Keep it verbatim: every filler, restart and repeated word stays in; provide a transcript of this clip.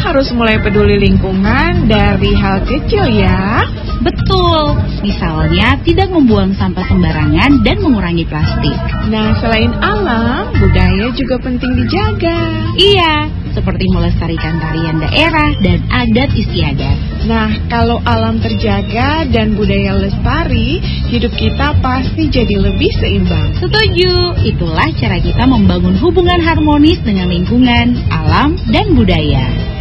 harus mulai peduli lingkungan dari hal kecil ya. Betul, misalnya tidak membuang sampah sembarangan dan mengurangi plastik. Nah, selain alam, budaya juga penting dijaga. Iya, seperti melestarikan tarian daerah dan adat istiadat. Nah, kalau alam terjaga dan budaya lestari, hidup kita pasti jadi lebih seimbang. Setuju, itulah cara kita membangun hubungan harmonis dengan lingkungan, alam, dan budaya.